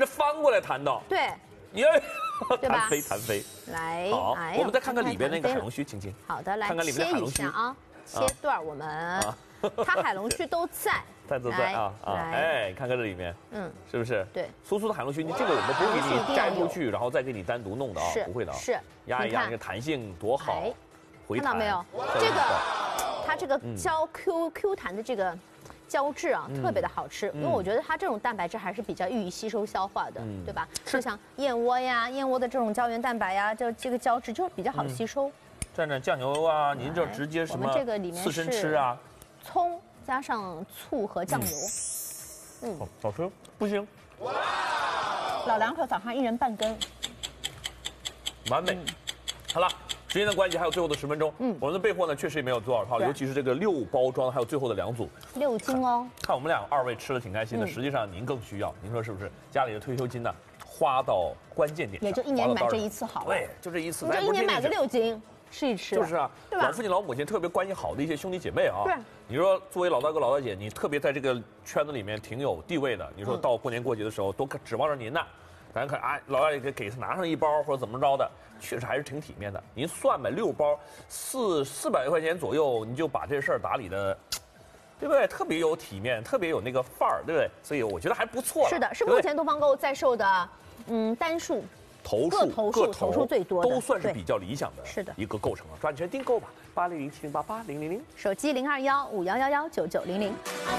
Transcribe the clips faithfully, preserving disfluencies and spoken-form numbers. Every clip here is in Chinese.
是翻过来弹的。 对， 耶， 对吧弹飞弹飞。 来， 好， 哎我们再看看里边那个海龙须，请请。 好的，来看看里面的海切龙须一下啊，切段我们，它海龙须都在， 在在在啊啊！哎，看看这里面，嗯，是不是？ 对， 酥酥的海龙须，你这个我们不会给你摘出去，然后再给你单独弄的啊，不会的啊。 是， 压一压，那个弹性多好， 看到没有？这个它这个胶 Q Q 弹的这个胶质啊，特别的好吃，因为我觉得它这种蛋白质还是比较易于吸收消化的，对吧？就像燕窝呀，燕窝的这种胶原蛋白呀，就这个胶质就比较好吸收。蘸蘸酱油啊，您这直接什么？ 我们这个里面刺身吃啊， 葱加上醋和酱油， 嗯，好吃，不行。 老两口早上一人半根， 完美。好了。时间的关系，还有最后的十分钟。嗯，我们的备货呢，确实也没有多少套，尤其是这个六包装，还有最后的两组六斤哦。 看我们俩二位吃的挺开心的，实际上您更需要，您说是不是？家里的退休金呢，花到关键点上， 也就一年买这一次好了。 对，就这一次， 你就一年买个六斤，吃一吃。 就是啊， 对吧？ 老父亲老母亲特别关系好的一些兄弟姐妹啊。 对。 你说作为老大哥老大姐，你特别在这个圈子里面挺有地位的，你说到过年过节的时候都指望着您呢。咱看啊，老大爷给给他拿上一包或者怎么着的，确实还是挺体面的。您算吧，六包四四百块钱左右，你就把这事儿打理的，对不对？特别有体面，特别有那个范儿，对不对？所以我觉得还不错。 是的，是目前东方购物在售的，嗯，单数、 头数、 头数、头数最多的， 都算是比较理想的， 是的一个构成了。抓紧时间订购吧，八零零七零八八零零零， 手机零二幺五幺幺幺九九零零。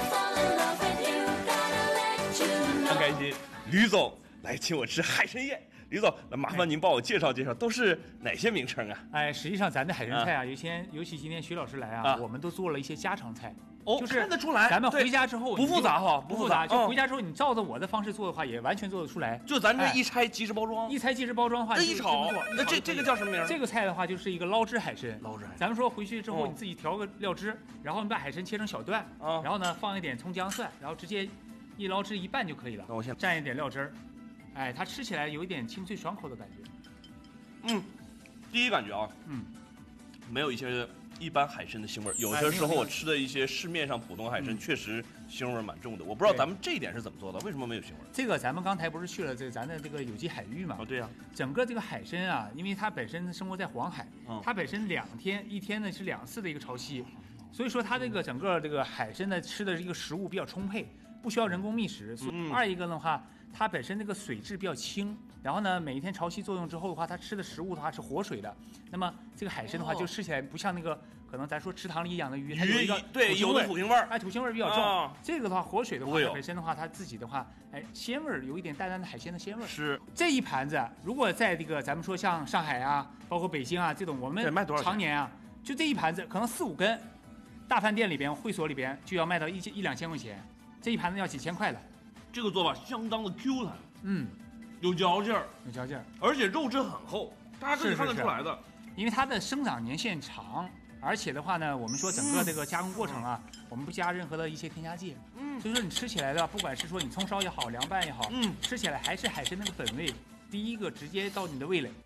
很开心，吕总。来请我吃海参宴，吕总，那麻烦您帮我介绍介绍，都是哪些名称啊？ 哎，实际上咱的海参菜啊，有些尤其今天徐老师来啊，我们都做了一些家常菜。 哦， 就是看得出来。 咱们回家之后不复杂哈， 不复杂。就回家之后你照着我的方式做的话，也完全做得出来。 就咱这一拆即食包装， 一拆即食包装的话， 一炒，那这这个叫什么名？ 这个菜的话就是一个捞汁海参。 捞汁海参。 咱们说回去之后你自己调个料汁，然后你把海参切成小段，然后呢放一点葱姜蒜，然后直接一捞汁一拌就可以了。 那我先蘸一点料汁儿。哎，它吃起来有一点清脆爽口的感觉。 嗯，第一感觉啊，嗯，没有一些一般海参的腥味儿。有些时候我吃的一些市面上普通海参，确实腥味蛮重的。我不知道咱们这一点是怎么做的，为什么没有腥味？ 这个咱们刚才不是去了这咱的这个有机海域嘛？ 哦，对呀。 整个这个海参啊，因为它本身生活在黄海，它本身两天一天呢是两次的一个潮汐，所以说它这个整个这个海参呢吃的这个食物比较充沛，不需要人工觅食。嗯。二一个的话。它本身那个水质比较清，然后呢，每一天潮汐作用之后的话，它吃的食物的话是活水的。那么这个海参的话，就吃起来不像那个可能咱说池塘里养的鱼，它有一个对有的土腥味儿， 哎，土腥味儿比较重。这个的话，活水的话，本身的话，它自己的话，哎，鲜味儿有一点淡淡的海鲜的鲜味儿。 是这一盘子，如果在这个咱们说像上海啊，包括北京啊这种，我们常年啊，就这一盘子可能四五根，大饭店里边、会所里边就要卖到一千一两千块钱，这一盘子要几千块的。 这个做法相当的 Q 弹， 嗯， 有嚼劲儿， 有嚼劲儿， 而且肉质很厚，大家可以看得出来的。 因为它的生长年限长，而且的话呢，我们说整个这个加工过程啊，我们不加任何的一些添加剂，嗯，所以说你吃起来的，不管是说你葱烧也好，凉拌也好，嗯，吃起来还是海参那个本味，第一个直接到你的味蕾。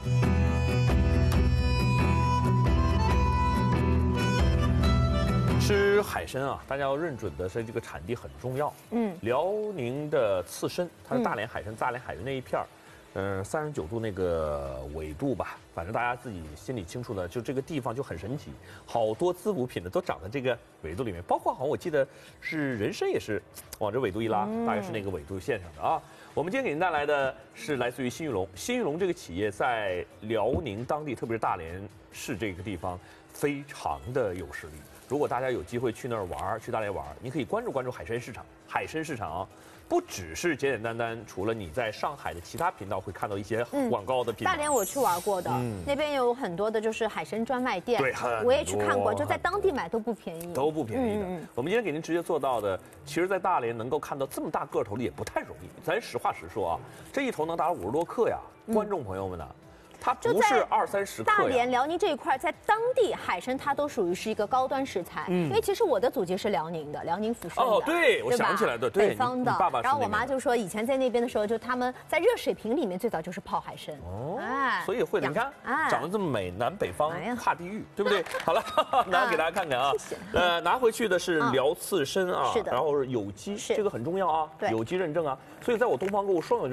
吃海参啊，大家要认准的是这个产地很重要。嗯，辽宁的刺参，它是大连海参、大连海域那一片儿，嗯，三十九度那个纬度吧，反正大家自己心里清楚的，就这个地方就很神奇，好多滋补品呢都长在这个纬度里面，包括好像我记得是人参也是往这纬度一拉，大概是那个纬度线上的啊。我们今天给您带来的是来自于新玉龙，新玉龙这个企业在辽宁当地，特别是大连市这个地方，非常的有实力。如果大家有机会去那儿玩，去大连玩，你可以关注关注海参市场。海参市场啊，不只是简简单单，除了你在上海的其他频道会看到一些广告的品牌。 大连我去玩过的，嗯、那边有很多的就是海参专卖店， 对， 我也去看过，就在当地买都不便宜， 都不便宜的。嗯、我们今天给您直接做到的，其实，在大连能够看到这么大个头的也不太容易。咱实话实说啊，这一头能达到五十多克呀，嗯、观众朋友们呢。它不是二三十克呀。 大连、辽宁这一块，在当地海参它都属于是一个高端食材。嗯，因为其实我的祖籍是辽宁的，辽宁抚顺的。 哦，对，我想起来的，对， 北方的。 爸爸。 然后我妈就说，以前在那边的时候，就他们在热水瓶里面最早就是泡海参。 哦，哎，所以会的。你看，长得这么美，南北方跨地域，对不对？好了，拿给大家看看啊。 谢谢。 呃，拿回去的是辽刺参啊， 是的。 然后是有机，这个很重要啊，有机认证啊。所以在我东方购物双有。